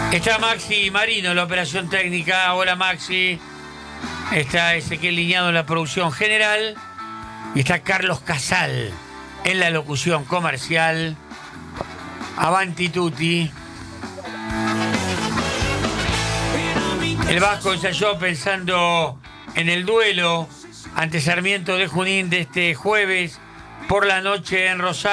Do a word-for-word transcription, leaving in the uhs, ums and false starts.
Está Maxi Marino en la operación técnica. Hola Maxi. Está Ezequiel Liñado en la producción general. Y está Carlos Casal en la locución comercial. Avanti tutti. El Vasco ensayó pensando en el duelo ante Sarmiento de Junín de este jueves por la noche en Rosario.